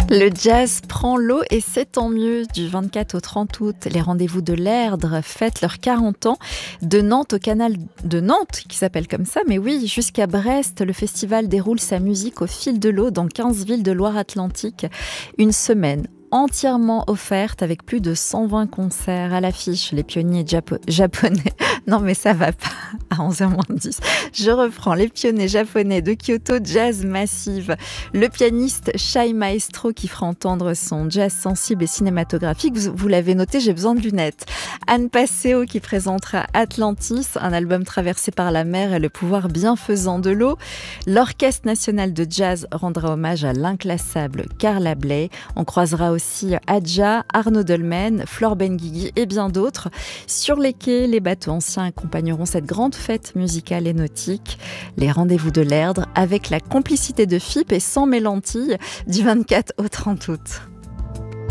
Le jazz prend l'eau et c'est tant mieux. Du 24 au 30 août, les rendez-vous de l'Erdre fêtent leurs 40 ans. De Nantes au canal de Nantes, qui s'appelle comme ça, mais oui, jusqu'à Brest, le festival déroule sa musique au fil de l'eau dans 15 villes de Loire-Atlantique. Une semaine entièrement offerte avec plus de 120 concerts à l'affiche. Les pionniers japonais, non mais ça va pas, à 11h10. Je reprends, les pionniers japonais de Kyoto, Jazz Massive. Le pianiste Shai Maestro qui fera entendre son jazz sensible et cinématographique. Vous l'avez noté, j'ai besoin de lunettes. Anne Passeo qui présentera Atlantis, un album traversé par la mer et le pouvoir bienfaisant de l'eau. L'Orchestre national de jazz rendra hommage à l'inclassable Carla Bley. On croisera aussi Adja, Arnaud Dolmen, Flore Benguigui et bien d'autres. Sur les quais, les bateaux anciens accompagneront cette grande fête musicale et nautique. Les rendez-vous de l'Erdre avec la complicité de FIP et sans mélantilles du 24 au 30 août.